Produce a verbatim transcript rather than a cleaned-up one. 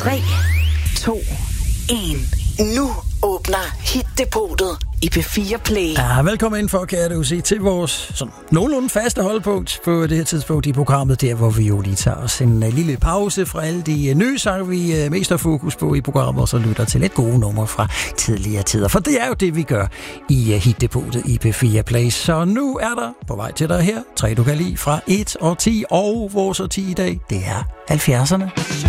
tre, to, en. Nu åbner Hit-depotet i P fire Play. Ja, velkommen ind for, kan jeg da sige, til vores sådan, nogenlunde faste holdpunkt på det her tidspunkt i programmet, der hvor vi jo lige tager os en uh, lille pause fra alle de uh, nye sange, vi uh, mest har fokus på i programmet, og så lytter til lidt gode numre fra tidligere tider. For det er jo det, vi gør i uh, Hit-depotet i P fire Play. Så nu er der på vej til dig her tre, du kan lide fra et og ti, og vores og ti i dag, det er halvfjerdserne.